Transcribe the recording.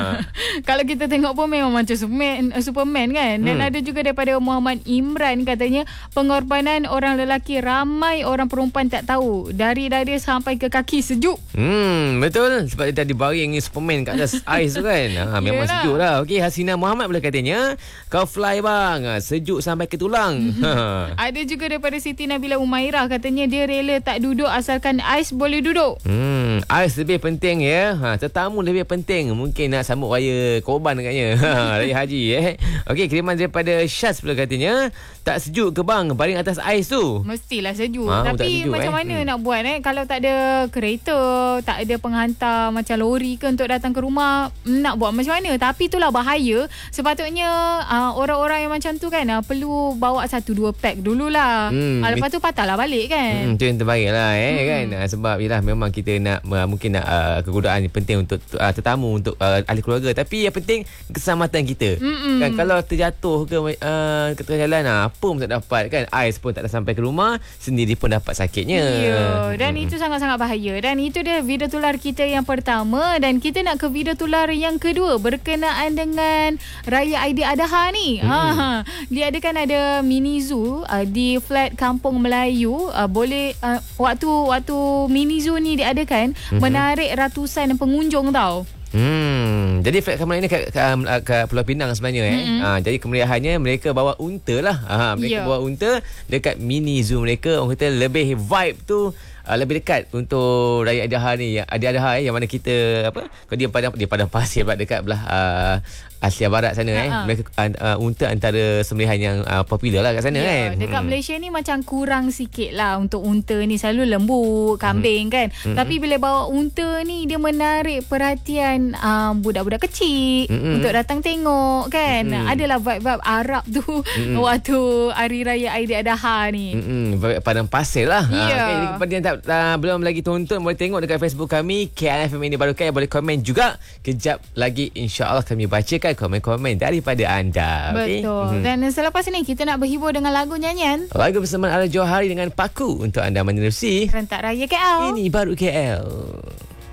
Kalau kita tengok pun memang macam Superman kan. Dan ada juga daripada Muhammad Imran, katanya pengorbanan orang lelaki ramai orang perempuan tak tahu. Dari dada sampai ke kaki sejuk. Betul. Sebab dia tadi baring Superman kat atas ais tu kan. Memang sejuk lah. Okey, Hasina Muhammad pula katanya, kau fly bang, sejuk sampai ke tulang. Ada juga daripada Siti Nabila Umairah, katanya dia rela tak duduk asalkan ais boleh duduk. Ais lebih penting ya. Tetamu lebih penting. Mungkin nak sambut raya korban katanya. Raya haji Okey, kiriman daripada Syaz pula katanya, tak sejuk ke bang baring atas ais tu? Mestilah sejuk. Tapi sejuk, macam mana nak buat kalau tak ada kereta, tak ada penghantar macam lori ke untuk datang ke rumah, nak buat macam mana? Tapi itulah bahaya. Sepatutnya orang-orang yang macam tu kan perlu bawa 1-2 pack dululah. Lepas tu patahlah balik kan. Itu yang terbaik lah kan. Sebab yelah, memang kita nak mungkin nak kegodaan penting untuk tetamu, untuk ahli keluarga. Tapi yang penting keselamatan kita. Kan kalau terjatuh ke tengah jalan, apa pun tak dapat kan, ais pun tak dah sampai ke rumah, sendiri pun dapat sakitnya. Dan itu sangat-sangat bahaya. Dan itu dia video tular kita yang pertama. Dan kita nak ke video tular yang kedua berkenaan dengan Raya Aidiladha ni. Diadakan ada mini zoo di flat Kampung Melayu. Boleh waktu mini zoo ni diadakan, menarik ratusan pengunjung tau. Jadi flat Kampung Melayu ni kat Pulau Pinang sebenarnya. Jadi kemeriahannya mereka bawa unta lah. Mereka bawa unta dekat mini zoo mereka. Orang kata lebih vibe tu lebih dekat untuk Raya Aidiladha ni. Aidiladha yang mana kita kalau dia padang pasir dekat belah Asia Barat sana. Mereka unta antara sembelihan yang popular lah kat sana kan. Dekat Malaysia ni macam kurang sikit lah untuk unta ni. Selalu lembu, kambing kan. Tapi bila bawa unta ni, dia menarik perhatian budak-budak kecil untuk datang tengok kan. Adalah vibe-vibe Arab tu waktu Hari Raya Aidiladha ni. Padang pasir lah. Okay, kepada yang belum lagi tonton, boleh tengok dekat Facebook kami KLFM ini baru kan. Boleh komen juga. Kejap lagi insya-Allah kami bacakan komen-komen daripada anda. Betul. Dan selepas ini kita nak berhibur dengan lagu nyanyian. Lagu bersama Ala Johari dengan Paku untuk anda menerusi Rentak Raya KL. Ini baru KL.